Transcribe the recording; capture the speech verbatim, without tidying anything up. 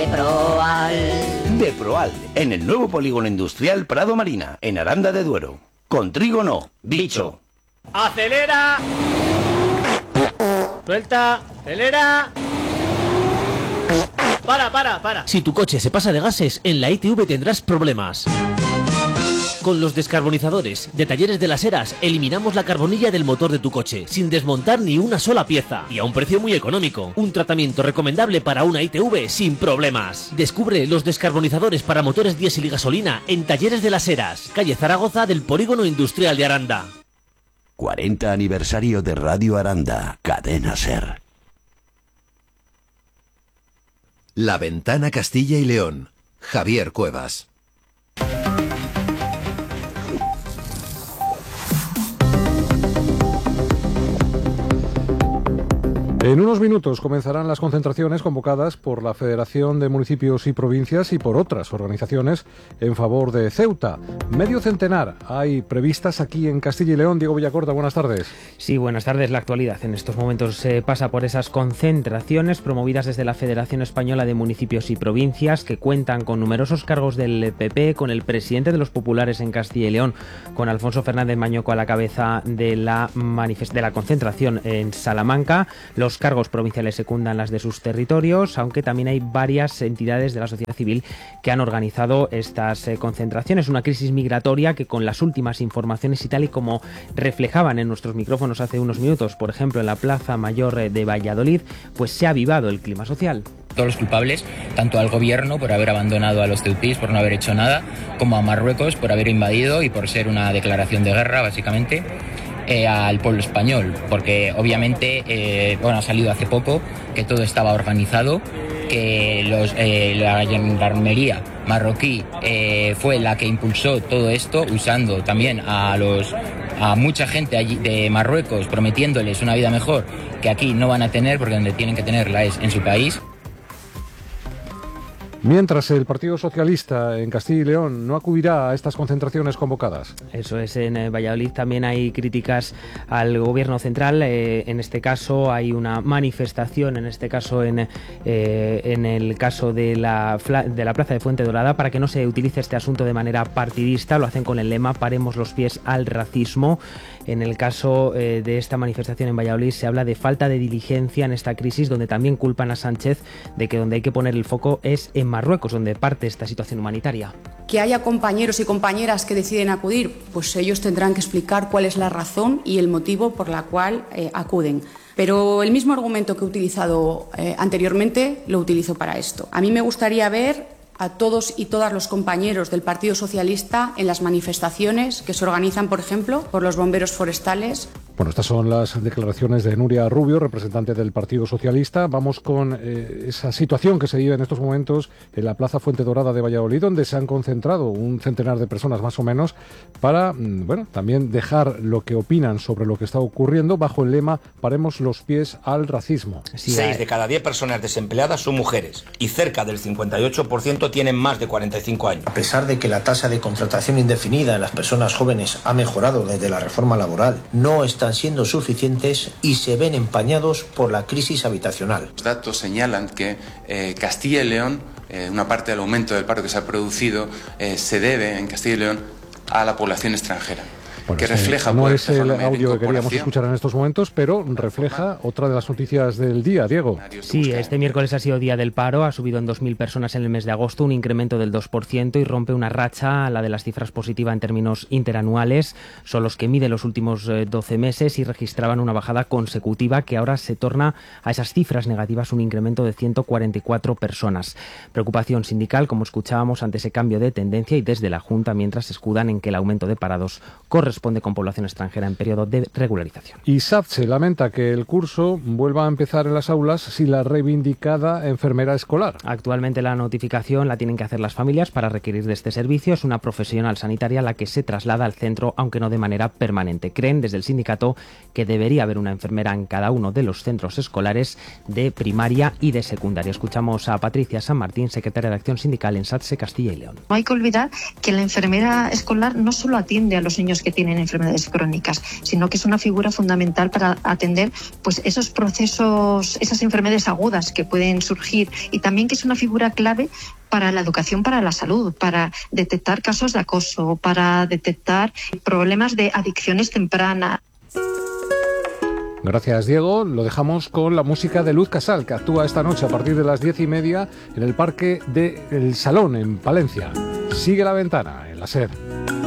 Deproal. Deproal, en el nuevo polígono industrial Prado Marina, en Aranda de Duero. Con trigo no, bicho. ¡Acelera! Suelta, acelera. Para, para, para. Si tu coche se pasa de gases, en la I T V tendrás problemas. Con los descarbonizadores de Talleres de las Heras eliminamos la carbonilla del motor de tu coche sin desmontar ni una sola pieza y a un precio muy económico. Un tratamiento recomendable para una I T V sin problemas. Descubre los descarbonizadores para motores diésel y gasolina en Talleres de las Heras, calle Zaragoza del Polígono Industrial de Aranda. cuarenta aniversario de Radio Aranda, Cadena Ser. La Ventana Castilla y León, Javier Cuevas. En unos minutos comenzarán las concentraciones convocadas por la Federación de Municipios y Provincias y por otras organizaciones en favor de Ceuta. Medio centenar hay previstas aquí en Castilla y León. Diego Villacorta, buenas tardes. Sí, buenas tardes. La actualidad en estos momentos se pasa por esas concentraciones promovidas desde la Federación Española de Municipios y Provincias, que cuentan con numerosos cargos del P P, con el presidente de los populares en Castilla y León, con Alfonso Fernández Mañoco a la cabeza de la, manifest- de la concentración en Salamanca. Los Los cargos provinciales secundan las de sus territorios, aunque también hay varias entidades de la sociedad civil que han organizado estas eh, concentraciones. Una crisis migratoria que, con las últimas informaciones y tal y como reflejaban en nuestros micrófonos hace unos minutos, por ejemplo en la Plaza Mayor de Valladolid, pues se ha avivado el clima social. Todos los culpables, tanto al gobierno por haber abandonado a los ceutís, por no haber hecho nada, como a Marruecos por haber invadido y por ser una declaración de guerra, básicamente. Eh, al pueblo español, porque obviamente eh, bueno, ha salido hace poco que todo estaba organizado, que los, eh, la gendarmería marroquí eh, fue la que impulsó todo esto, usando también a los a mucha gente allí de Marruecos, prometiéndoles una vida mejor que aquí no van a tener, porque donde tienen que tenerla es en su país. Mientras el Partido Socialista en Castilla y León no acudirá a estas concentraciones convocadas. Eso es, en eh, Valladolid también hay críticas al gobierno central. Eh, en este caso hay una manifestación, en este caso en, eh, en el caso de la, de la Plaza de Fuente Dorada, para que no se utilice este asunto de manera partidista. Lo hacen con el lema "Paremos los pies al racismo". En el caso eh, de esta manifestación en Valladolid se habla de falta de diligencia en esta crisis, donde también culpan a Sánchez de que donde hay que poner el foco es en Marruecos, donde parte esta situación humanitaria. Que haya compañeros y compañeras que deciden acudir, pues ellos tendrán que explicar cuál es la razón y el motivo por la cual eh, acuden. Pero el mismo argumento que he utilizado eh, anteriormente lo utilizo para esto. A mí me gustaría ver a todos y todas los compañeros del Partido Socialista en las manifestaciones que se organizan, por ejemplo, por los bomberos forestales. Bueno, estas son las declaraciones de Nuria Rubio, representante del Partido Socialista. Vamos con eh, esa situación que se vive en estos momentos en la Plaza Fuente Dorada de Valladolid, donde se han concentrado un centenar de personas más o menos para, bueno, también dejar lo que opinan sobre lo que está ocurriendo bajo el lema "Paremos los pies al racismo". Sí, Seis de cada diez personas desempleadas son mujeres y cerca del cincuenta y ocho por ciento tienen más de cuarenta y cinco años. A pesar de que la tasa de contratación indefinida en las personas jóvenes ha mejorado desde la reforma laboral, no están siendo suficientes y se ven empañados por la crisis habitacional. Los datos señalan que eh, Castilla y León, eh, una parte del aumento del paro que se ha producido, eh, se debe en Castilla y León a la población extranjera. Bueno, que refleja, no pues, es el audio que queríamos escuchar en estos momentos, pero refleja otra de las noticias del día, Diego. Sí, este miércoles ha sido día del paro, ha subido en dos mil personas en el mes de agosto, un incremento del dos por ciento, y rompe una racha, la de las cifras positivas en términos interanuales. Son los que mide los últimos doce meses y registraban una bajada consecutiva que ahora se torna a esas cifras negativas, un incremento de ciento cuarenta y cuatro personas. Preocupación sindical, como escuchábamos, ante ese cambio de tendencia, y desde la Junta, mientras se escudan en que el aumento de parados corresponde con población extranjera en periodo de regularización. Y SAPSE lamenta que el curso vuelva a empezar en las aulas sin la reivindicada enfermera escolar. Actualmente la notificación la tienen que hacer las familias para requerir de este servicio. Es una profesional sanitaria la que se traslada al centro, aunque no de manera permanente. Creen desde el sindicato que debería haber una enfermera en cada uno de los centros escolares de primaria y de secundaria. Escuchamos a Patricia San Martín, secretaria de Acción Sindical en SAPSE Castilla y León. No hay que olvidar que la enfermera escolar no solo atiende a los niños que tienen tienen enfermedades crónicas, sino que es una figura fundamental para atender pues esos procesos, esas enfermedades agudas que pueden surgir, y también que es una figura clave para la educación, para la salud, para detectar casos de acoso, para detectar problemas de adicciones tempranas. Gracias, Diego. Lo dejamos con la música de Luz Casal, que actúa esta noche a partir de las diez y media en el Parque del Salón, en Palencia. Sigue La Ventana, en la SER.